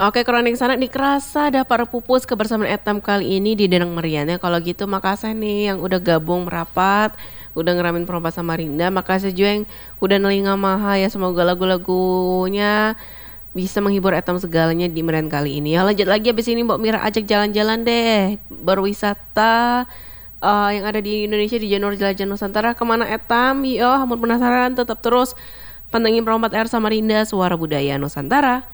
Oke, kronik sana dikerasa dapat pupus kebersamaan etam kali ini di Denang Merian ya. Kalau gitu makasih nih yang udah gabung merapat, udah ngeramin perompak Samarinda. Makasih juga yang udah nelinga maha ya. Semoga lagu-lagunya bisa menghibur etam segalanya di Merian kali ini. Ya lanjut lagi abis ini Mbak Mira ajak jalan-jalan deh, berwisata yang ada di Indonesia di Januari Jelajah Nusantara kemana etam? Yo, amun penasaran tetap terus pantengin Perompak Air Samarinda Suara Budaya Nusantara.